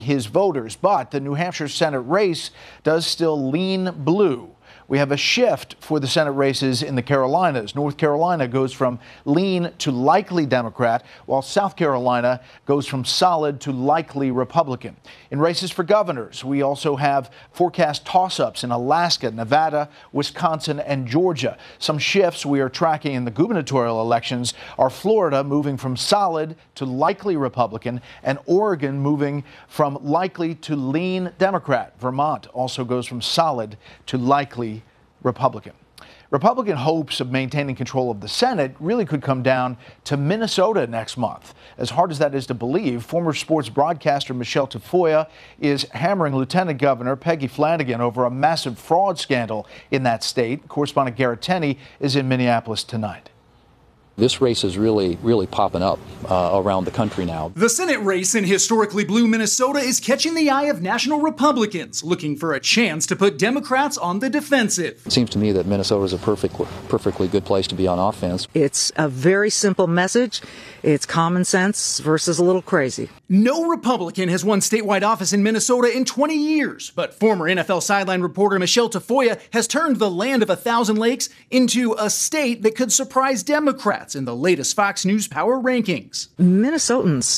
his voters, but the New Hampshire Senate race does still lean blue. We have a shift for the Senate races in the Carolinas. North Carolina goes from lean to likely Democrat, while South Carolina goes from solid to likely Republican. In races for governors, we also have forecast toss-ups in Alaska, Nevada, Wisconsin, and Georgia. Some shifts we are tracking in the gubernatorial elections are Florida moving from solid to likely Republican, and Oregon moving from likely to lean Democrat. Vermont also goes from solid to likely Republican. Republican hopes of maintaining control of the Senate really could come down to Minnesota next month. As hard as that is to believe, former sports broadcaster Michelle Tafoya is hammering Lieutenant Governor Peggy Flanagan over a massive fraud scandal in that state. Correspondent Garrett Tenney is in Minneapolis tonight. This race is really popping up around the country now. The Senate race in historically blue Minnesota is catching the eye of national Republicans looking for a chance to put Democrats on the defensive. It seems to me that Minnesota is a perfectly good place to be on offense. It's a very simple message. It's common sense versus a little crazy. No Republican has won statewide office in Minnesota in 20 years, but former NFL sideline reporter Michelle Tafoya has turned the land of 1,000 lakes into a state that could surprise Democrats in the latest Fox News Power rankings. Minnesotans